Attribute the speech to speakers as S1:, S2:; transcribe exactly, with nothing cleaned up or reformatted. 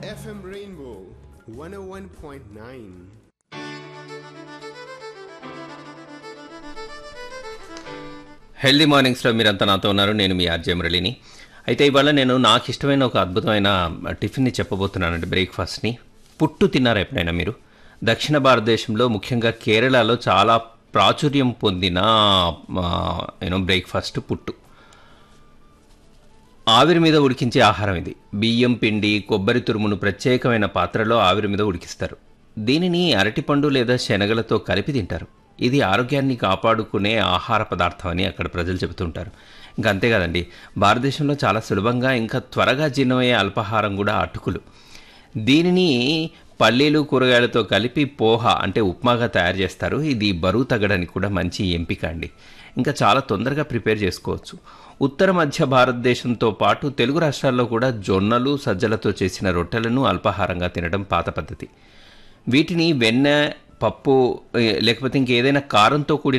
S1: F M Rainbow one oh one point nine.
S2: Healthy మార్నింగ్స్లో మీరంతా నాతో ఉన్నారు. నేను మీ ఆర్జే మురళిని. అయితే ఇవాళ నేను నాకు ఇష్టమైన ఒక అద్భుతమైన టిఫిన్ని చెప్పబోతున్నానండి, బ్రేక్ఫాస్ట్ని. పుట్టు తిన్నారా ఎప్పుడైనా మీరు? దక్షిణ భారతదేశంలో ముఖ్యంగా కేరళలో చాలా ప్రాచుర్యం పొందిన యూనో బ్రేక్ఫాస్ట్ పుట్టు. ఆవిరి మీద ఉడికించే ఆహారం ఇది. బియ్యం పిండి, కొబ్బరి తురుమును ప్రత్యేకమైన పాత్రలో ఆవిరి మీద ఉడికిస్తారు. దీనిని అరటిపండు లేదా శనగలతో కలిపి తింటారు. ఇది ఆరోగ్యాన్ని కాపాడుకునే ఆహార పదార్థం అని అక్కడ ప్రజలు చెబుతుంటారు. ఇంకా అంతేకాదండి, భారతదేశంలో చాలా సులభంగా ఇంకా త్వరగా జీర్ణమయ్యే అల్పాహారం కూడా అటుకులు. దీనిని పల్లీలు కూరగాయలతో కలిపి పోహ అంటే ఉప్మాగా తయారు చేస్తారు. ఇది బరువు తగ్గడానికి కూడా మంచి ఎంపిక అండి. ఇంకా చాలా తొందరగా ప్రిపేర్ చేసుకోవచ్చు. ఉత్తర మధ్య భారతదేశంతో పాటు తెలుగు రాష్ట్రాల్లో కూడా జొన్నలు సజ్జలతో చేసిన రొట్టెలను అల్పాహారంగా తినడం పాత పద్ధతి. వీటిని వెన్న, పప్పు లేకపోతే ఇంకేదైనా కారంతో కూడిన